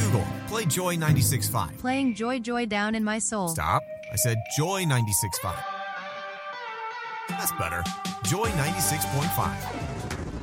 Google, play Joy 96.5. Playing Joy Joy down in my soul. Stop. I said Joy 96.5. That's better. Joy 96.5.